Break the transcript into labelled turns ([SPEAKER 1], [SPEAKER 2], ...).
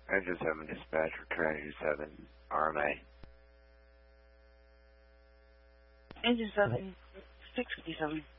[SPEAKER 1] Engine 7 dispatch for Trinity 7, RMA.
[SPEAKER 2] Engine 7, 657.